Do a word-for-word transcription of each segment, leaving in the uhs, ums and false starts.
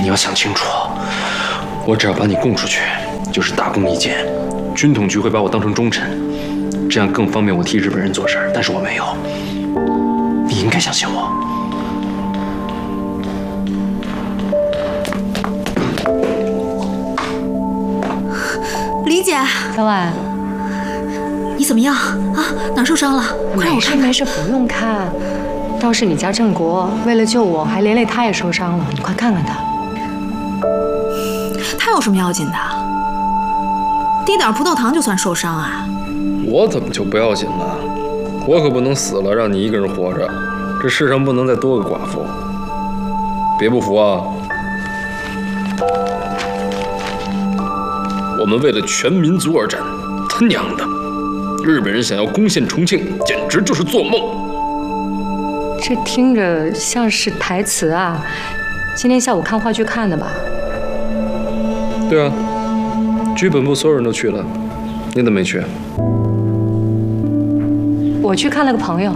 你要想清楚，我只要把你供出去，就是大功一件，军统局会把我当成忠臣，这样更方便我替日本人做事儿。但是我没有，你应该相信我。 李姐， 小婉， 你怎么样啊？哪受伤了？快让我看看。 没事没事，不用看。倒是你家郑国为了救我，还连累他也受伤了，你快看看他。 他有什么要紧的？滴点葡萄糖就算受伤啊？ 我怎么就不要紧了？我可不能死了让你一个人活着，这世上不能再多个寡妇。别不服啊！我们为了全民族而战，他娘的！日本人想要攻陷重庆，简直就是做梦。 这听着像是台词啊！今天下午看话剧看的吧？ 对啊，剧本部所有人都去了，你怎么没去？ 我去看了个朋友。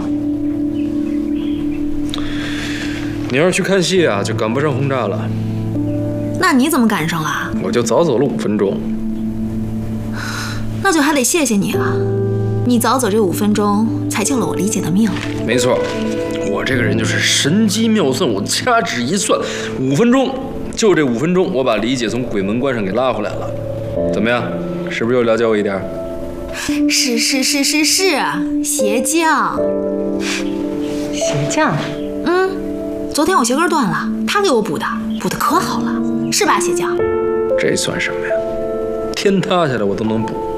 你要是去看戏啊，就赶不上轰炸了。 那你怎么赶上了？ 我就早走了五分钟。 那就还得谢谢你了，你早走这五分钟，才救了我李姐的命。 没错。我这个人就是神机妙算，我掐指一算，五分钟，就这五分钟，我把李姐从鬼门关上给拉回来了。怎么样？是不是又了解我一点？ 是是是是是，鞋匠。 鞋匠？ 嗯，昨天我鞋跟断了，他给我补的，补的可好了，是吧，鞋匠？ 这算什么呀？天塌下来我都能补。